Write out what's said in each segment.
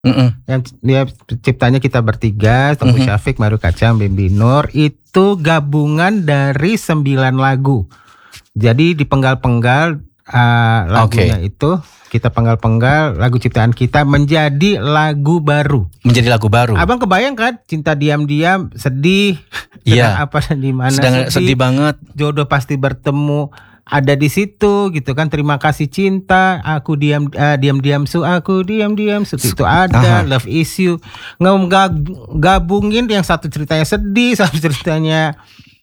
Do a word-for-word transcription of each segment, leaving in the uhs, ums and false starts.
Mm-mm. Yang dia ciptanya Kita Bertiga, Tengku Mhm. Syafiq, Mario Kacang, Bimbi Nur, itu gabungan dari sembilan lagu. Jadi dipenggal-penggal uh, lagunya Oke. itu kita penggal-penggal lagu ciptaan kita menjadi lagu baru. Menjadi lagu baru. Abang kebayang kan? Cinta diam-diam, sedih, Iya. sedang apa di mana Sedang sedih banget. Jodoh pasti bertemu, ada di situ gitu kan. Terima kasih cinta, aku diam uh, diam-diam su, aku diam-diam su, itu ada. Aha. Love is you. Gabungin yang satu ceritanya sedih, satu ceritanya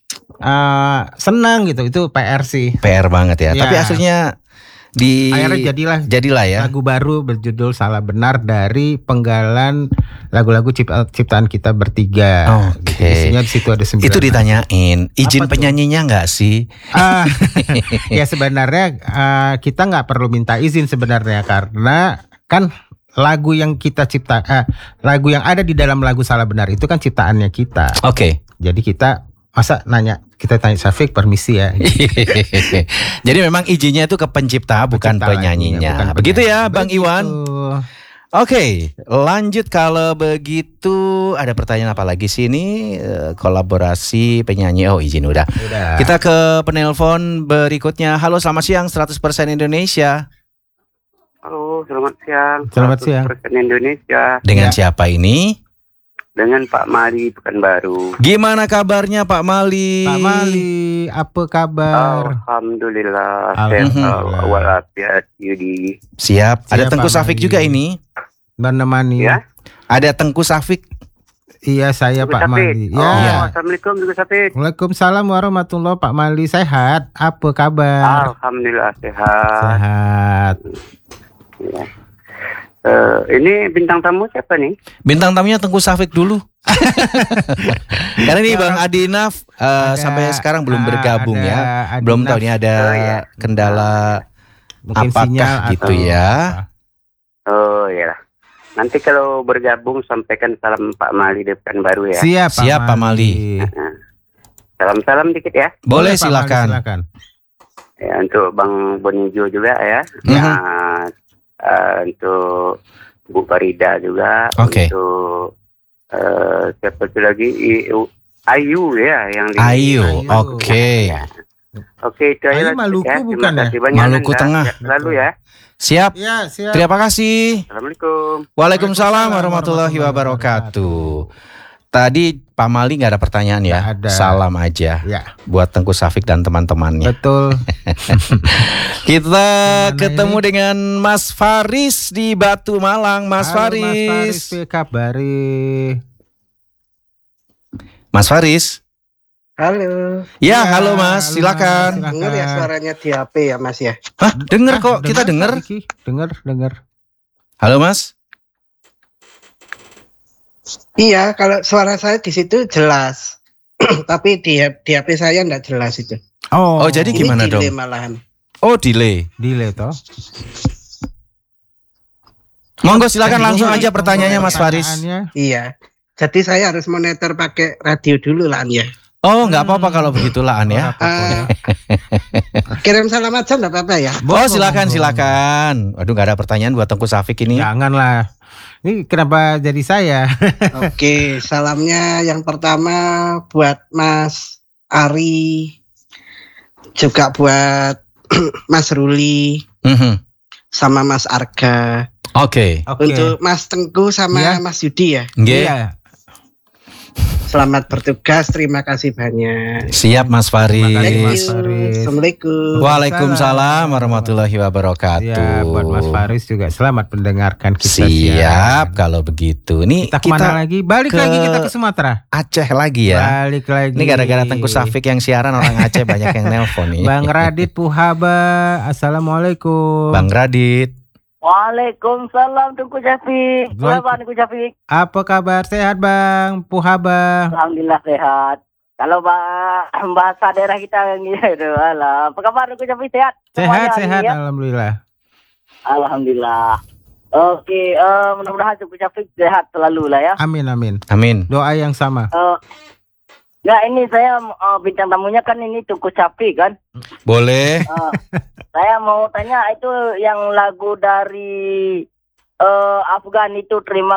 uh, senang gitu. Itu P R sih. P R banget ya. Ya. Tapi aslinya di akhirnya jadilah jadilah ya lagu baru berjudul Salah Benar dari penggalan lagu-lagu cipta, ciptaan Kita Bertiga. Oke. Gitu. Isinya di situ ada sembilan. Itu ditanyain izin Apa penyanyinya nggak sih? Ah, ya sebenarnya uh, kita nggak perlu minta izin sebenarnya, karena kan lagu yang kita cipta, uh, lagu yang ada di dalam lagu Salah Benar itu kan ciptaannya kita. Oke. Jadi kita masa nanya, kita tanya Syafiq permisi ya. Jadi memang izinnya itu ke pencipta, bukan Pencipta penyanyinya. lagunya, bukan Begitu penyanyi. ya, Bang Begitu. Iwan. Oke, lanjut kalau begitu. Ada pertanyaan apa lagi sih ini? Eh, Kolaborasi penyanyi. Oh, izin udah. Udah. Kita ke penelpon berikutnya. Halo, selamat siang seratus persen Indonesia. Halo, selamat siang. Selamat siang. seratus persen Indonesia. Dengan Ya. siapa ini? Dengan Pak Mali Pekanbaru. Gimana kabarnya Pak Mali? Pak Mali, apa kabar? Alhamdulillah. Alhamdulillah. Sehat walafiat Yudi. Siap. Ada Siap, Tengku Pak Syafiq Mali. juga ini. Menemani. Ya. Ada Tengku Syafiq. Iya, saya Tengku Pak Syafiq. Mali. Oh, Ya. Iya. Assalamualaikum juga Syafiq. Waalaikumsalam warahmatullahi. Pak Mali sehat? Apa kabar? Alhamdulillah sehat. Sehat. Ya. Eh, ini bintang tamu siapa nih? Bintang tamunya Tengku Syafiq dulu. Karena ini Bang Adinaf uh, Ada- sampai sekarang belum ah, bergabung ada ya. Adinaf. Belum tahu ini ada Oh, iya. kendala Mungkin apakah sinyal gitu atau ya. apa. Oh iya. Nanti kalau bergabung sampaikan salam Pak Mali di Pekanbaru ya. Siap, Pak Siap, Pak Mali. Salam-salam dikit ya. Boleh, Pak Mali, silakan. silakan. Ya, untuk Bang Bonijo juga ya. Mhm. Nah, eh, untuk Bu Farida juga. Oke. Untuk eh, siapa itu lagi? I- U- Ayu ya yang di Ayu, Ayu. oke. Ya. Oke, itu aja Ayu lah, Maluku ya. bukan Terima ya? kasih banyak, Maluku Anda. Tengah. Sehat selalu ya. Siap. Ya, siap. Terima kasih. Assalamualaikum. Waalaikumsalam Waalaikumsalam warahmatullahi warahmatullahi wabarakatuh. Tadi Pak Mali nggak ada pertanyaan ya? Nggak ada. Salam aja Ya, buat Tengku Syafiq dan teman-temannya. betul. Kita Gimana ketemu ini? dengan Mas Faris di Batu Malang. Mas Halo, Faris. Mas Faris, apa kabari? Mas Faris. Halo, Ya, Ya, halo Mas, halo, silakan. Mas. denger ya suaranya di H P ya Mas ya? Hah, denger Ah, kok, kita denger. Pak Diki. Denger, denger. Halo Mas. Iya, kalau suara saya di situ jelas, tapi di, di H P saya enggak jelas itu. Oh, Oh, jadi Ini gimana delay dong? malahan. Oh, delay. delay toh. Monggo silakan Jadi, langsung monggo, aja pertanyaannya Mas Faris. pertanyaannya. Iya, jadi saya harus monitor pakai radio dulu lah ya. Oh, nggak apa-apa kalau begitulah An ya. Apa-apa ya. Eh, kirim salam aja enggak apa-apa ya? Oh, silakan Monggo. silakan. Waduh, nggak ada pertanyaan buat Tengku Syafiq ini. Janganlah. Ini kenapa jadi saya? Oke, salamnya yang pertama buat Mas Ari, juga buat Mas Ruli, Mhm. sama Mas Arga. Oke. Oke. Untuk Mas Tengku sama Iya. Mas Yudi ya. Nggih. Iya. Selamat bertugas, terima kasih banyak. Siap Mas Terima kasih, Thank Faris. Mas you. Faris. Assalamualaikum. Waalaikumsalam warahmatullahi wabarakatuh. Ya, buat Mas Faris juga selamat mendengarkan kita. Siap siang. kalau begitu. Nih Kita kita, kemana lagi? Balik ke- lagi kita ke Sumatera. Aceh lagi ya. Balik lagi. Ini gara-gara Tengku Syafiq yang siaran orang Aceh banyak yang nelpon nih. Bang Radit Puhaba, assalamualaikum. Bang Radit. Waalaikumsalam Tengku Syafiq. Waalaikum- Tengku Syafiq? Apa kabar? Sehat Bang Puhaba? Alhamdulillah sehat. Kalau bah- bahasa daerah kita gitu, alah. Apa kabar Tengku Syafiq, sehat? Sehat, Semuanya, sehat, ya? alhamdulillah. Alhamdulillah. Oke, eh, mudah-mudahan Tengku Syafiq sehat selalu lah ya. Amin, amin. Amin. Doa yang sama. Eh, Nah ini saya eh, bintang tamunya kan ini Tengku Syafiq kan. Boleh. Eh, saya mau tanya itu yang lagu dari eh, Afgan itu terima